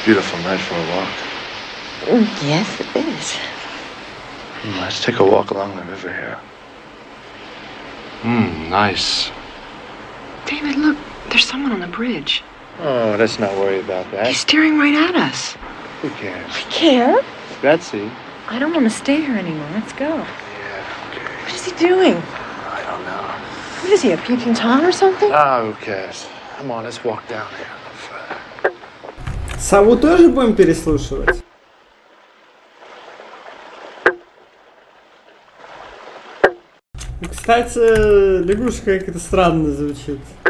Beautiful night for a walk. Yes, it is. Let's take a walk along the river here. Nice. David, look. There's someone on the bridge. Oh, let's not worry about that. He's staring right at us. Who cares? Care? Betsy. I don't want to stay here anymore. Let's go. Yeah, okay. What is he doing? I don't know. What is he, a peeping Tom or something? Who cares? Come on, let's walk down here. Сову тоже будем переслушивать? Кстати, лягушка как-то странно звучит.